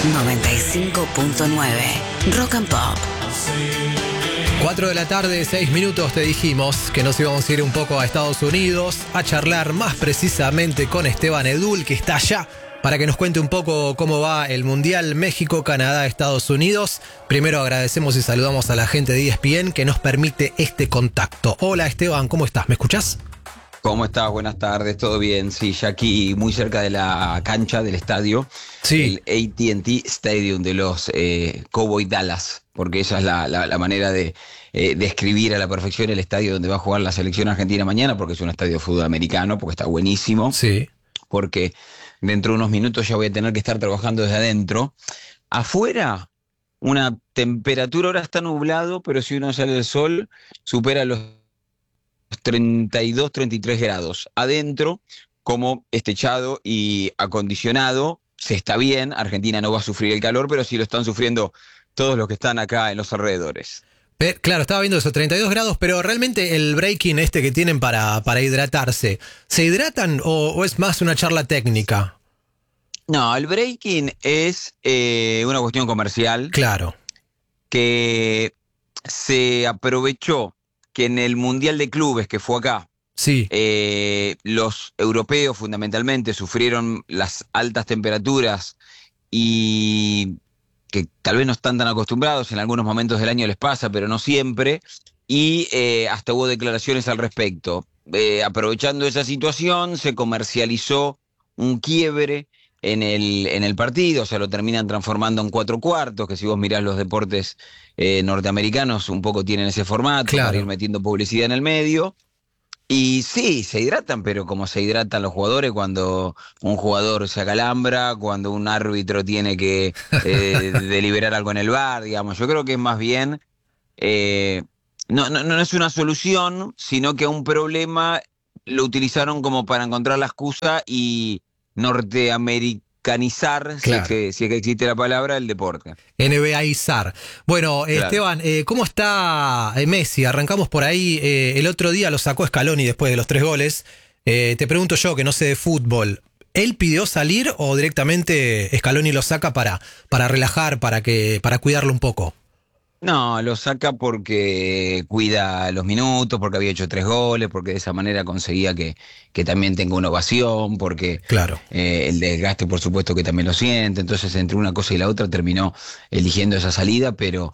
95.9 Rock and Pop. 4 de la tarde, 6 minutos, te dijimos que nos íbamos a ir un poco a Estados Unidos a charlar más precisamente con Esteban Edul, que está allá, para que nos cuente un poco cómo va el Mundial México, Canadá, Estados Unidos. Primero agradecemos y saludamos a la gente de ESPN que nos permite este contacto. Hola Esteban, ¿cómo estás? ¿Me escuchás? ¿Cómo estás? Buenas tardes, ¿todo bien? Sí, ya aquí muy cerca de la cancha del estadio, Sí. el AT&T Stadium de los Cowboys Dallas, porque esa es la manera de describir a la perfección el estadio donde va a jugar la selección argentina mañana, porque es un estadio de fútbol americano, porque está buenísimo, Sí. porque dentro de unos minutos ya voy a tener que estar trabajando desde adentro. Afuera, una temperatura, ahora está nublado, pero si uno sale del sol, supera los 32, 33 grados. Adentro, como techado y acondicionado, se está bien. Argentina no va a sufrir el calor, pero sí lo están sufriendo todos los que están acá en los alrededores. Claro, estaba viendo esos 32 grados, pero realmente el breaking que tienen para hidratarse, ¿se hidratan o es más una charla técnica? No, el breaking es una cuestión comercial. Claro. Que se aprovechó que en el Mundial de Clubes que fue acá, Sí. los europeos fundamentalmente sufrieron las altas temperaturas y que tal vez no están tan acostumbrados, en algunos momentos del año les pasa, pero no siempre, y hasta hubo declaraciones al respecto. Aprovechando esa situación, se comercializó un quiebre en el partido, o sea, lo terminan transformando en 4/4, que si vos mirás los deportes norteamericanos, un poco tienen ese formato, Claro. para ir metiendo publicidad en el medio. Y sí, se hidratan, pero como se hidratan los jugadores cuando un jugador se acalambra, cuando un árbitro tiene que deliberar algo en el VAR, digamos. Yo creo que es más bien, no es una solución, sino que a un problema lo utilizaron como para encontrar la excusa y norteamericanizar, Claro. si es que existe la palabra, el deporte. NBAizar. Bueno, Claro. Esteban, ¿cómo está Messi? Arrancamos por ahí. El otro día lo sacó Scaloni después de los 3 goles. Te pregunto yo, que no sé de fútbol, ¿él pidió salir o directamente Scaloni lo saca para relajar, para cuidarlo un poco? No, lo saca porque cuida los minutos, porque había hecho 3 goles, porque de esa manera conseguía que también tenga una ovación, porque Claro. el desgaste por supuesto que también lo siente. Entonces entre una cosa y la otra terminó eligiendo esa salida, pero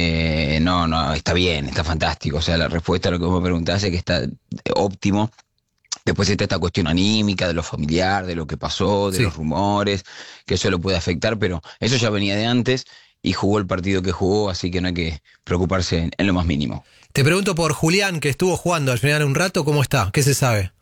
no, está bien, está fantástico. O sea, la respuesta a lo que vos me preguntás es que está óptimo. Después está esta cuestión anímica, de lo familiar, de lo que pasó, de Sí. los rumores, que eso lo puede afectar, pero eso ya venía de antes y jugó el partido que jugó, así que no hay que preocuparse en lo más mínimo. Te pregunto por Julián, que estuvo jugando al final un rato, ¿cómo está? ¿Qué se sabe?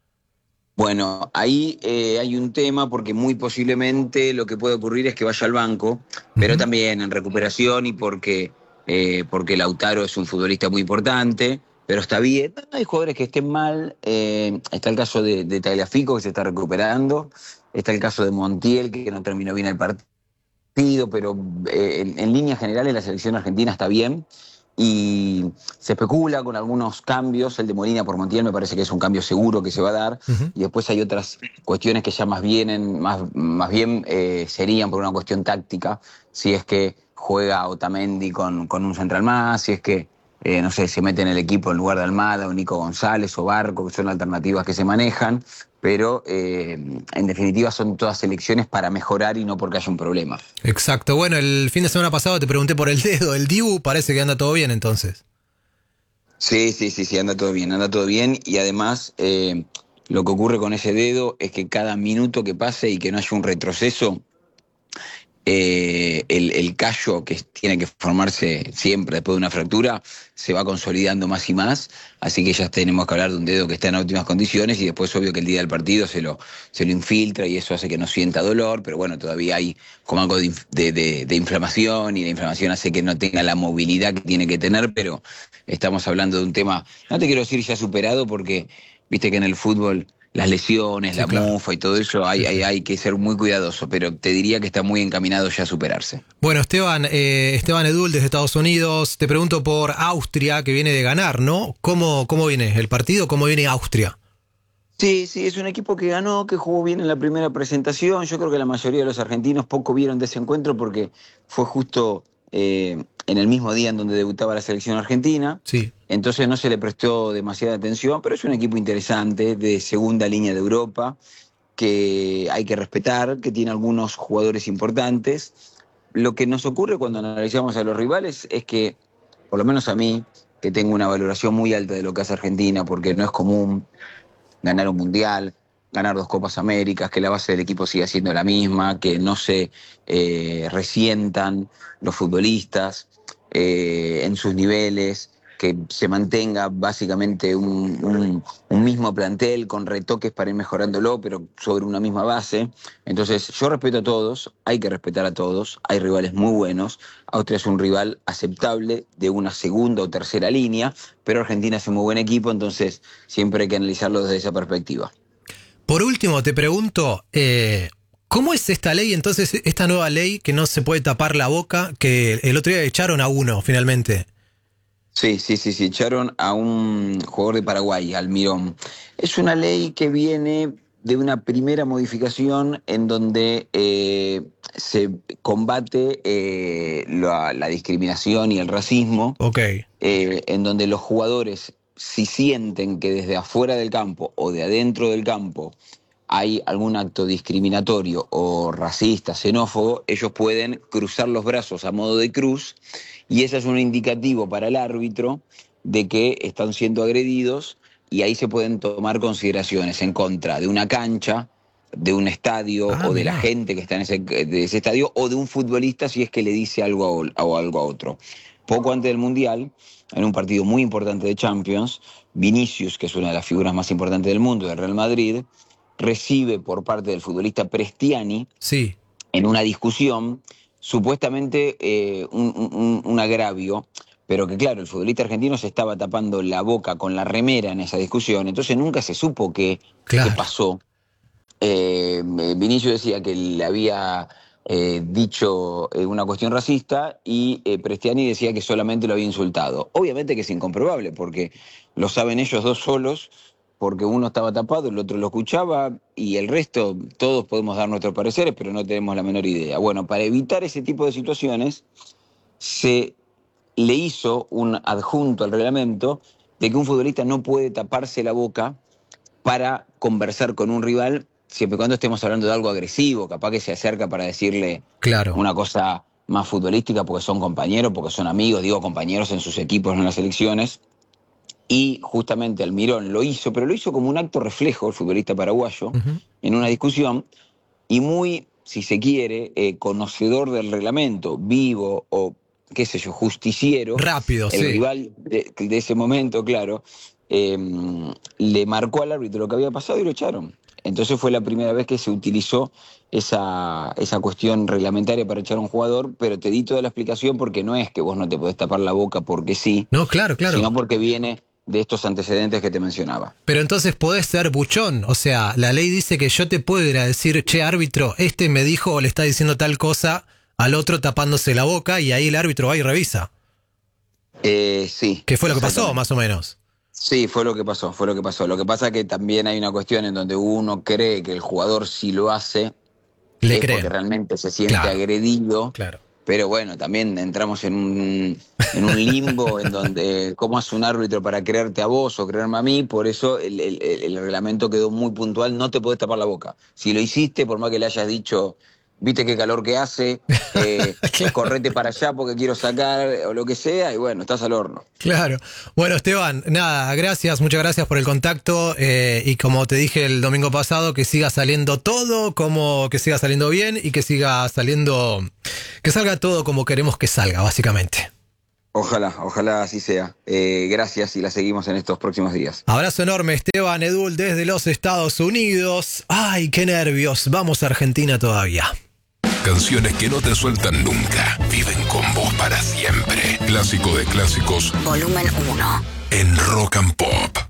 Bueno, ahí hay un tema porque muy posiblemente lo que puede ocurrir es que vaya al banco, pero Ujú. también en recuperación y porque Lautaro es un futbolista muy importante, pero está bien. Hay jugadores que estén mal, está el caso de Tagliafico que se está recuperando, está el caso de Montiel que no terminó bien el partido, pero en líneas generales la selección argentina está bien. Y se especula con algunos cambios. El de Molina por Montiel me parece que es un cambio seguro que se va a dar. Ujú. Y después hay otras cuestiones que ya más bien serían por una cuestión táctica. Si es que juega Otamendi con un central más, si es que, no sé, se mete en el equipo en lugar de Almada o Nico González o Barco, que son alternativas que se manejan. Pero en definitiva son todas elecciones para mejorar y no porque haya un problema. Exacto. Bueno, el fin de semana pasado te pregunté por el dedo. El Dibu parece que anda todo bien entonces. Sí, anda todo bien, anda todo bien. Y además, lo que ocurre con ese dedo es que cada minuto que pase y que no haya un retroceso, el callo que tiene que formarse siempre después de una fractura se va consolidando más y más, así que ya tenemos que hablar de un dedo que está en óptimas condiciones y después obvio que el día del partido se lo infiltra y eso hace que no sienta dolor, pero bueno, todavía hay como algo de inflamación y la inflamación hace que no tenga la movilidad que tiene que tener, pero estamos hablando de un tema, no te quiero decir ya superado porque viste que en el fútbol las lesiones, Sí, la claro. mufa y todo eso, Sí, sí. hay que ser muy cuidadoso, pero te diría que está muy encaminado ya a superarse. Bueno, Esteban Edul desde Estados Unidos, te pregunto por Austria, que viene de ganar, ¿no? ¿Cómo viene el partido? ¿Cómo viene Austria? Sí, sí, es un equipo que ganó, que jugó bien en la primera presentación. Yo creo que la mayoría de los argentinos poco vieron de ese encuentro porque fue justo en el mismo día en donde debutaba la selección argentina. Sí. Entonces no se le prestó demasiada atención, pero es un equipo interesante de segunda línea de Europa que hay que respetar, que tiene algunos jugadores importantes. Lo que nos ocurre cuando analizamos a los rivales es que, por lo menos a mí, que tengo una valoración muy alta de lo que hace Argentina, porque no es común ganar un mundial, ganar 2 Copas Américas, que la base del equipo siga siendo la misma, que no se resientan los futbolistas en sus niveles, que se mantenga básicamente un mismo plantel con retoques para ir mejorándolo, pero sobre una misma base. Entonces, yo respeto a todos, hay que respetar a todos, hay rivales muy buenos. Austria es un rival aceptable de una segunda o tercera línea, pero Argentina es un muy buen equipo, entonces siempre hay que analizarlo desde esa perspectiva. Por último, te pregunto, ¿cómo es esta ley entonces, esta nueva ley que no se puede tapar la boca, que el otro día echaron a uno finalmente? Sí, echaron a un jugador de Paraguay, Almirón. Es una ley que viene de una primera modificación en donde se combate la discriminación y el racismo, Ok. en donde los jugadores, si sienten que desde afuera del campo o de adentro del campo hay algún acto discriminatorio o racista, xenófobo, ellos pueden cruzar los brazos a modo de cruz, y ese es un indicativo para el árbitro de que están siendo agredidos, y ahí se pueden tomar consideraciones en contra de una cancha, de un estadio o de la gente que está de ese estadio, o de un futbolista si es que le dice algo a otro. Poco antes del Mundial, en un partido muy importante de Champions, Vinicius, que es una de las figuras más importantes del mundo, del Real Madrid, recibe por parte del futbolista Prestiani, sí, en una discusión, supuestamente un agravio, pero que claro, el futbolista argentino se estaba tapando la boca con la remera en esa discusión, entonces nunca se supo qué pasó. Vinicius decía que le había dicho una cuestión racista, y Prestiani decía que solamente lo había insultado. Obviamente que es incomprobable, porque lo saben ellos dos solos, porque uno estaba tapado, el otro lo escuchaba, y el resto, todos podemos dar nuestros pareceres, pero no tenemos la menor idea. Bueno, para evitar ese tipo de situaciones, se le hizo un adjunto al reglamento de que un futbolista no puede taparse la boca para conversar con un rival, siempre y cuando estemos hablando de algo agresivo, capaz que se acerca para decirle una cosa más futbolística, porque son compañeros, porque son amigos, digo compañeros en sus equipos, no en las selecciones. Y justamente Almirón lo hizo, pero lo hizo como un acto reflejo, el futbolista paraguayo, en una discusión, y muy, si se quiere, conocedor del reglamento, vivo o, qué sé yo, justiciero. Rápido, el rival de ese momento, claro, le marcó al árbitro lo que había pasado y lo echaron. Entonces fue la primera vez que se utilizó esa cuestión reglamentaria para echar a un jugador, pero te di toda la explicación porque no es que vos no te podés tapar la boca porque sí, no, claro, sino porque viene de estos antecedentes que te mencionaba. Pero entonces podés ser buchón, o sea, la ley dice que yo te puedo ir a decir, che, árbitro, este me dijo o le está diciendo tal cosa al otro tapándose la boca, y ahí el árbitro va y revisa. Sí. ¿Qué fue lo que pasó, más o menos? Sí, fue lo que pasó. Lo que pasa es que también hay una cuestión en donde uno cree que el jugador, si lo hace, le cree, porque realmente se siente agredido. Claro. Pero bueno, también entramos en un limbo en donde, ¿cómo hace un árbitro para creerte a vos o creerme a mí? Por eso el reglamento quedó muy puntual, no te podés tapar la boca. Si lo hiciste, por más que le hayas dicho, viste qué calor que hace, correte para allá porque quiero sacar, o lo que sea, y bueno, estás al horno. Claro. Bueno, Esteban, nada, muchas gracias por el contacto, y como te dije el domingo pasado, que siga saliendo todo, que siga saliendo bien, y que siga saliendo, que salga todo como queremos que salga, básicamente. Ojalá así sea. Gracias, y la seguimos en estos próximos días. Abrazo enorme, Esteban Edul, desde los Estados Unidos. Ay, qué nervios, vamos a Argentina todavía. Canciones que no te sueltan nunca, viven con vos para siempre. Clásico de clásicos. Volumen 1. En Rock and Pop.